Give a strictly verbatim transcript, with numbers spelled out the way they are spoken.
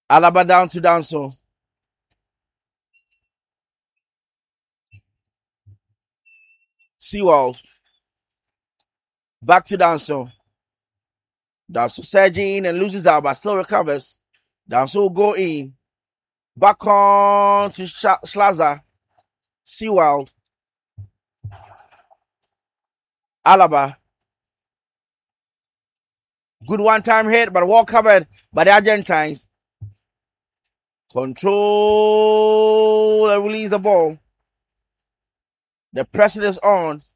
Alaba down to Danso. Seawald. Back to Danso. Danso surging in and loses out, but still recovers. Danso will go in. Back on to Sh- Slaza. Seawald. Alaba. Good one-time hit, but well covered by the Argentines. Control and release the ball. The pressure is on.